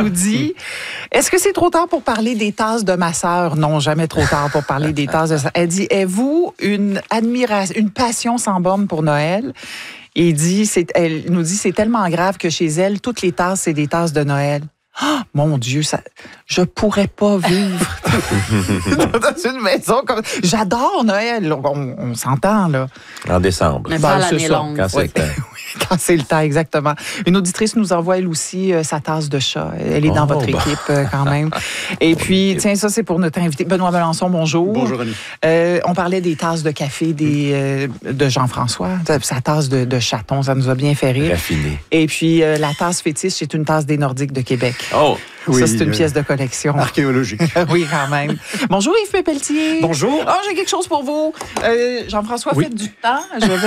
nous dit, est-ce que c'est trop tard pour parler des tasses de ma sœur? Non, jamais trop tard pour parler des tasses de sa... Elle dit, avez-vous une admiration, une passion sans borne pour Noël? Et elle nous dit, c'est tellement grave que chez elle, toutes les tasses, c'est des tasses de Noël. Oh, mon Dieu, je pourrais pas vivre dans une maison comme... J'adore Noël, on s'entend, là. En décembre. Mais pas l'année longue. Quand c'est le temps. Quand c'est le temps, exactement. Une auditrice nous envoie, elle aussi, sa tasse de chat. Elle est dans votre équipe, quand même. Et puis, tiens, ça, c'est pour notre invité. Benoît Melançon, bonjour. Bonjour, Annie. On parlait des tasses de café de Jean-François. Sa tasse de chaton, ça nous a bien fait rire. Raffiné. Et puis, la tasse fétiche, c'est une tasse des Nordiques de Québec. Oh! Oui, Ça, c'est une pièce de collection. Archéologique. Oui, quand même. Bonjour Yves Pépeltier. Bonjour. Oh, j'ai quelque chose pour vous. Jean-François, faites du temps. Je vais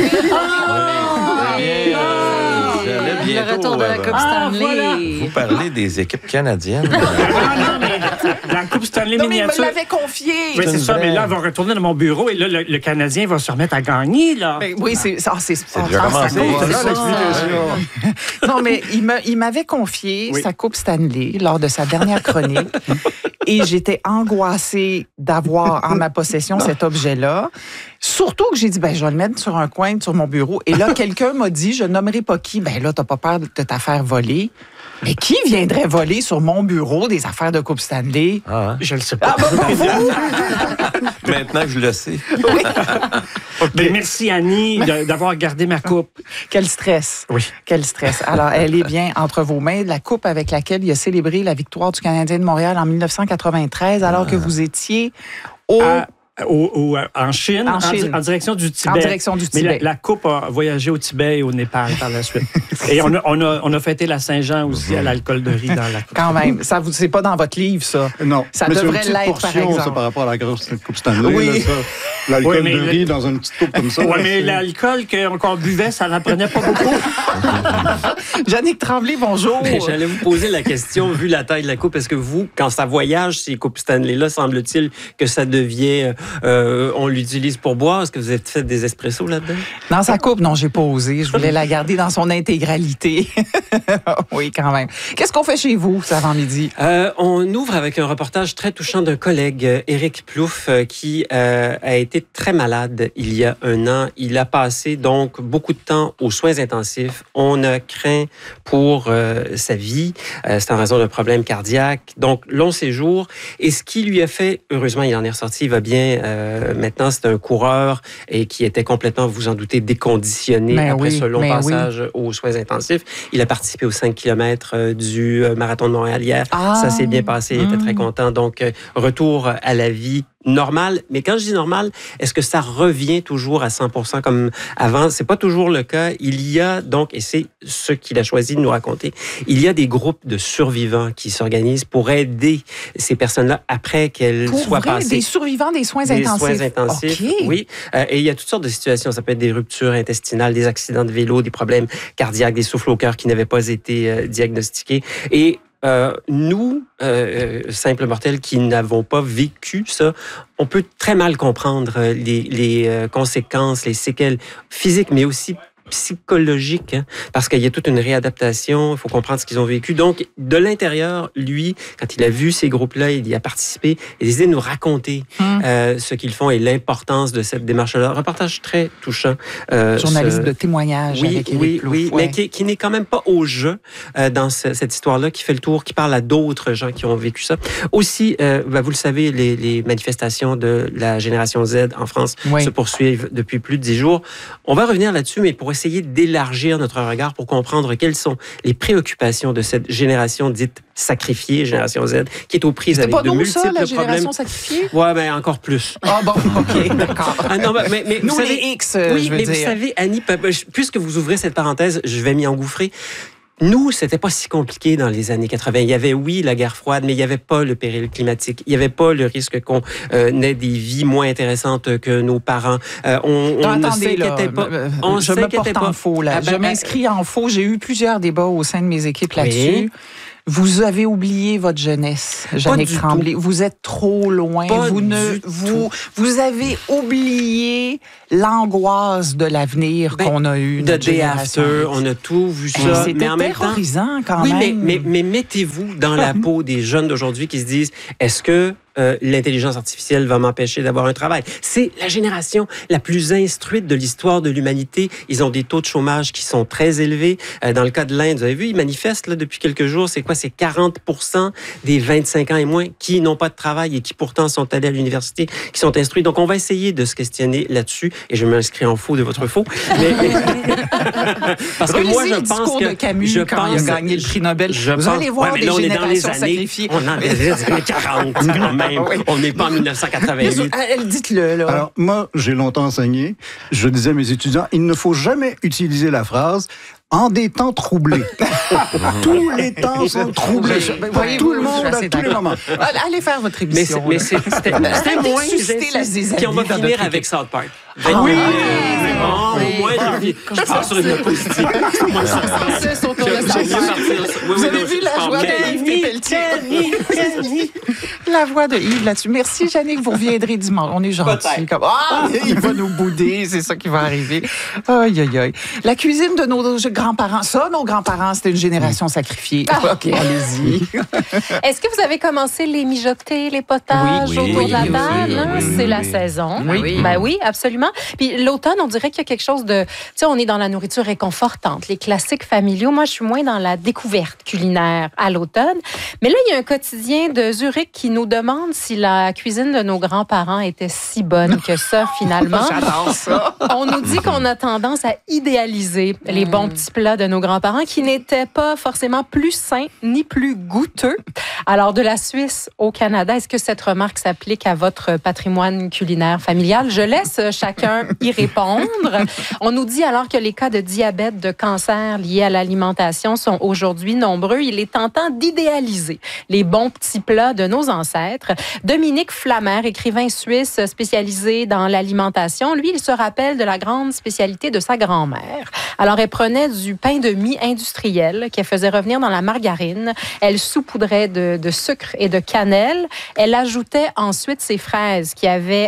J'allais bientôt, Le retour de la Coupe Stanley. voilà. vous parler des équipes canadiennes. Non, mais la Coupe Stanley Non, mais il me miniature. l'avait confié. Oui, c'est ça, vraie. mais là, elle va retourner dans mon bureau et là, le Canadien va se remettre à gagner, là. Mais oui, c'est déjà ça commencé. compte, Voilà c'est ça. l'explication. Non, mais il m'avait confié Oui. sa Coupe Stanley lors de sa dernière chronique et j'étais angoissée d'avoir en ma possession cet objet-là. Surtout que j'ai dit, je vais le mettre sur un coin sur mon bureau. Et là, quelqu'un m'a dit, je nommerai pas qui, là, t'as pas peur de ta faire voler. Mais qui viendrait voler sur mon bureau des affaires de Coupe Stanley? Ah, hein? Je le sais pas. Maintenant que je le sais. Ben, merci, Annie, d'avoir gardé ma coupe. Quel stress. Oui. Quel stress. Alors, elle est bien entre vos mains. La coupe avec laquelle il a célébré la victoire du Canadien de Montréal en 1993, alors que vous étiez En Chine, En Chine. En direction du Tibet. En direction du Tibet. Mais la coupe a voyagé au Tibet et au Népal par la suite. Et on a fêté la Saint-Jean aussi à l'alcool de riz dans la coupe. Quand même. Ça, c'est pas dans votre livre, ça. Non. Ça mais devrait c'est une petite l'être, par portion, exemple. ça, par rapport à la grosse Coupe Stanley. Oui. Là, ça. L'alcool Oui, mais de riz dans une petite coupe comme ça. Oui, mais l'alcool qu'on buvait, ça n'en prenait pas beaucoup. Jannick Tremblay, bonjour. Ben, j'allais vous poser la question, vu la taille de la coupe, est-ce que vous, quand ça voyage, ces coupes Stanley-là, semble-t-il que ça devient... on l'utilise pour boire? Est-ce que vous avez fait des espressos là-dedans? Dans sa coupe, non, j'ai pas osé. Je voulais la garder dans son intégralité. Oui, quand même. Qu'est-ce qu'on fait chez vous, cet avant-midi? On ouvre avec un reportage très touchant d'un collègue, Éric Plouffe, qui a été très malade il y a un an. Il a passé donc beaucoup de temps aux soins intensifs. On a craint pour sa vie. C'est en raison d'un problème cardiaque. Donc, long séjour. Et ce qui lui a fait, heureusement, il en est ressorti, il va bien. Maintenant, c'est un coureur et qui était complètement, vous en doutez, déconditionné après ce long passage aux soins intensifs. Il a participé aux 5 km du marathon de Montréal hier. Ça s'est bien passé. Il était très content. Donc, retour à la vie normale. Mais quand je dis normal, est-ce que ça revient toujours à 100% comme avant? C'est pas toujours le cas. Il y a donc, et c'est ce qu'il a choisi de nous raconter, il y a des groupes de survivants qui s'organisent pour aider ces personnes-là après qu'elles soient passées. Des survivants des soins intensifs. Des soins intensifs, okay. Oui. Et il y a toutes sortes de situations. Ça peut être des ruptures intestinales, des accidents de vélo, des problèmes cardiaques, des souffles au cœur qui n'avaient pas été diagnostiqués. Et nous, simples mortels qui n'avons pas vécu ça, on peut très mal comprendre les conséquences, les séquelles physiques, mais aussi psychologique, hein, parce qu'il y a toute une réadaptation, il faut comprendre ce qu'ils ont vécu. Donc, de l'intérieur, lui, quand il a vu ces groupes-là, il y a participé, il a décidé de nous raconter ce qu'ils font et l'importance de cette démarche-là. Un reportage très touchant. Journaliste de témoignage avec Éric Plouffe. Oui, mais qui n'est quand même pas au jeu dans cette histoire-là, qui fait le tour, qui parle à d'autres gens qui ont vécu ça. Aussi, vous le savez, les manifestations de la génération Z en France se poursuivent depuis plus de 10 jours. On va revenir là-dessus, mais pour essayer d'élargir notre regard pour comprendre quelles sont les préoccupations de cette génération dite sacrifiée, génération Z, qui est aux prises avec de multiples ça, la problèmes. Génération sacrifiée? Ouais, mais encore plus. Ah bon, OK, d'accord. Non, mais nous, vous savez, les X, oui, je veux mais dire. vous savez, Annie, puisque vous ouvrez cette parenthèse, je vais m'y engouffrer. Nous, c'était pas si compliqué dans les années 80. Il y avait, oui, la guerre froide, mais il n'y avait pas le péril climatique. Il n'y avait pas le risque qu'on ait des vies moins intéressantes que nos parents. On ne s'inquiétait pas. Je me porte en faux, là. Je m'inscris en faux. J'ai eu plusieurs débats au sein de mes équipes là-dessus. Vous avez oublié votre jeunesse, Jannick du Tremblay. tout. Vous êtes trop loin. Pas Vous du vous avez oublié l'angoisse de l'avenir qu'on a eu. De notre Day génération. After, on a tout vu ça. C'était en même temps, terrorisant quand oui, même. mais mettez-vous dans la peau des jeunes d'aujourd'hui qui se disent, est-ce que l'intelligence artificielle va m'empêcher d'avoir un travail? C'est la génération la plus instruite de l'histoire de l'humanité. Ils ont des taux de chômage qui sont très élevés. Dans le cas de l'Inde, vous avez vu, ils manifestent là, depuis quelques jours. C'est quoi? C'est 40% des 25 ans et moins qui n'ont pas de travail et qui pourtant sont allés à l'université, qui sont instruits. Donc, on va essayer de se questionner là-dessus. Et je m'inscris en faux de votre faux. Parce que moi, je pense que... de Camus quand il a gagné le prix Nobel. Vous allez voir des générations sacrifiées. On est dans les années 40 quand même. Oui. On n'est pas en 1988. Dites-le, là. Alors, moi, j'ai longtemps enseigné. Je disais à mes étudiants, il ne faut jamais utiliser la phrase « en des temps troublés ». Tous les temps sont troublés. Pour tout le monde, à tous les moments. Allez faire votre émission. Mais c'était moins susciter la puis on va finir avec South Park. Oui. Au moins, je pars sur une positive. Vous avez vu la joie de Yves Pelletier? La voix de Yves là-dessus. Merci, Jannick. Vous reviendrez dimanche. On est gentils. Comme... il va nous bouder. C'est ça qui va arriver. Aïe, aïe, aïe. La cuisine de nos grands-parents. Ça, nos grands-parents, c'était une génération sacrifiée. OK, allez-y. Est-ce que vous avez commencé les mijotés, les potages autour de la table? C'est la saison. Oui. Ben oui, absolument. Puis l'automne, on dirait qu'il y a quelque chose de... Tu sais, on est dans la nourriture réconfortante, les classiques familiaux. Moi, je suis moins dans la découverte culinaire à l'automne. Mais là, il y a un quotidien de Zurich qui nous demande si la cuisine de nos grands-parents était si bonne que ça, finalement. J'adore ça. On nous dit qu'on a tendance à idéaliser les bons petits plats de nos grands-parents qui n'étaient pas forcément plus sains ni plus goûteux. Alors, de la Suisse au Canada, est-ce que cette remarque s'applique à votre patrimoine culinaire familial? Je laisse chacun y répondre. On nous dit alors que les cas de diabète, de cancer liés à l'alimentation sont aujourd'hui nombreux. Il est tentant d'idéaliser les bons petits plats de nos ancêtres. Dominique Flammer, écrivain suisse spécialisé dans l'alimentation, lui, il se rappelle de la grande spécialité de sa grand-mère. Alors, elle prenait du pain de mie industriel qu'elle faisait revenir dans la margarine. Elle saupoudrait de sucre et de cannelle. Elle ajoutait ensuite ses fraises qu'elle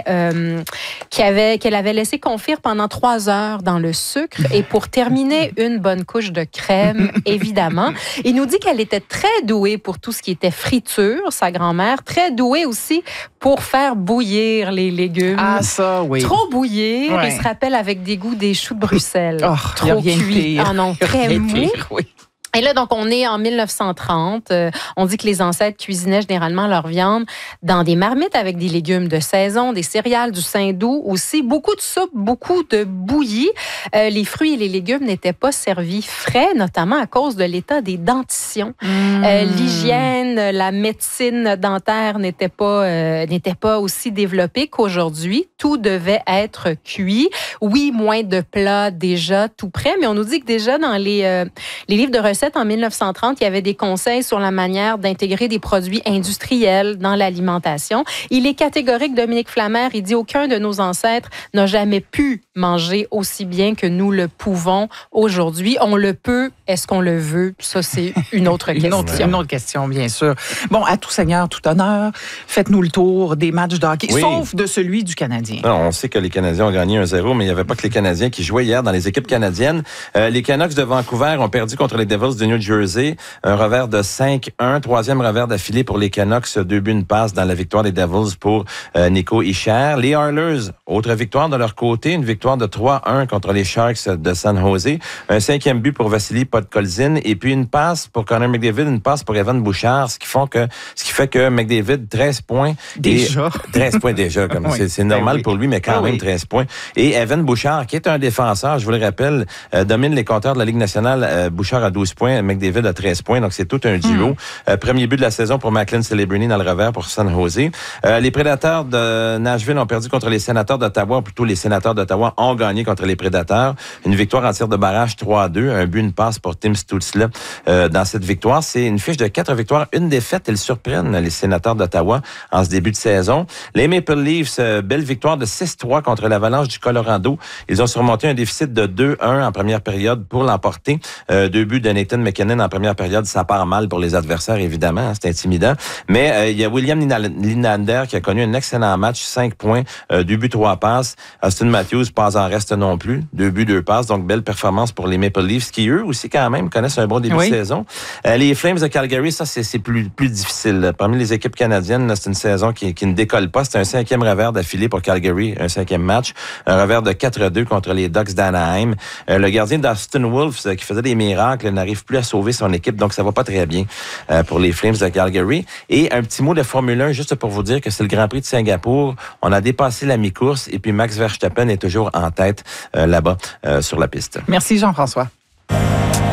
avait laissé confire pendant 3 heures dans le sucre. Et pour terminer, une bonne couche de crème, évidemment. Il nous dit qu'elle était très douée pour tout ce qui était friture, sa grand-mère. Très douée aussi pour faire bouillir les légumes. Ah, ça, oui. Trop bouillir. Ouais. Il se rappelle avec dégoût des choux de Bruxelles. Oh, y a trop rien de cuits. pire. Ah non, Y a très rien de mou. pire, oui. Et là, donc, on est en 1930. On dit que les ancêtres cuisinaient généralement leur viande dans des marmites avec des légumes de saison, des céréales, du saindoux aussi, beaucoup de soupe, beaucoup de bouillie. Les fruits et les légumes n'étaient pas servis frais, notamment à cause de l'état des dentitions. L'hygiène, la médecine dentaire n'était pas aussi développée qu'aujourd'hui. Tout devait être cuit. Oui, moins de plats déjà tout prêts, mais on nous dit que déjà dans les livres de recettes en 1930, il y avait des conseils sur la manière d'intégrer des produits industriels dans l'alimentation. Il est catégorique, Dominique Flammer, il dit aucun de nos ancêtres n'a jamais pu manger aussi bien que nous le pouvons aujourd'hui. On le peut, est-ce qu'on le veut? Ça, c'est une autre question. Une autre question, bien sûr. Bon, à tout seigneur, tout honneur, faites-nous le tour des matchs de hockey, sauf de celui du Canadien. Non, on sait que les Canadiens ont gagné 1-0, mais il n'y avait pas que les Canadiens qui jouaient hier dans les équipes canadiennes. Les Canucks de Vancouver ont perdu contre les Devils de New Jersey. Un revers de 5-1. Troisième revers d'affilée pour les Canucks. 2 buts, une passe dans la victoire des Devils pour Nico Hischier. Les Oilers, autre victoire de leur côté. Une victoire de 3-1 contre les Sharks de San Jose. Un 5e but pour Vassili Podkolzin. Et puis une passe pour Connor McDavid, une passe pour Evan Bouchard. Ce qui fait que McDavid, 13 points. Déjà. 13 points déjà. Comme oui. C'est normal pour lui, mais quand même 13 points. Et Evan Bouchard, qui est un défenseur, je vous le rappelle, domine les compteurs de la Ligue nationale. Bouchard a 12 points, McDavid a 13 points, donc c'est tout un duo. Premier but de la saison pour Macklin Celebrini dans le revers pour San Jose. Les Prédateurs de Nashville ont perdu contre les Sénateurs d'Ottawa, ou plutôt les Sénateurs d'Ottawa ont gagné contre les Prédateurs. Une victoire en tir de barrage 3-2, un but, une passe pour Tim Stützle dans cette victoire. C'est une fiche de 4 victoires, 1 défaite. Ils surprennent les Sénateurs d'Ottawa en ce début de saison. Les Maple Leafs, belle victoire de 6-3 contre l'Avalanche du Colorado. Ils ont surmonté un déficit de 2-1 en première période pour l'emporter. 2 buts de Nathan McKinnon en première période, ça part mal pour les adversaires, évidemment, hein, c'est intimidant. Mais il y a William Nylander qui a connu un excellent match, 5 points, 2 buts, 3 passes. Austin Matthews, pas en reste non plus, 2 buts, 2 passes, donc belle performance pour les Maple Leafs qui, eux aussi, quand même, connaissent un bon début de saison. Les Flames de Calgary, ça, c'est plus difficile. Parmi les équipes canadiennes, c'est une saison qui ne décolle pas. C'est un 5e revers d'affilée pour Calgary, un 5e match. Un revers de 4-2 contre les Ducks d'Anaheim. Le gardien d'Austin Wolves, qui faisait des miracles, n'arrive plus à sauver son équipe, donc ça va pas très bien pour les Flames de Calgary. Et un petit mot de Formule 1, juste pour vous dire que c'est le Grand Prix de Singapour. On a dépassé la mi-course et puis Max Verstappen est toujours en tête là-bas sur la piste. Merci Jean-François.